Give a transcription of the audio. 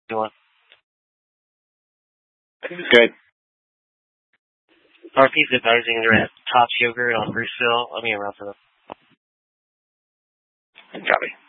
doing? Good. RP's advising they're at Tops Yogurt on Bruceville. Let me around for them. Copy.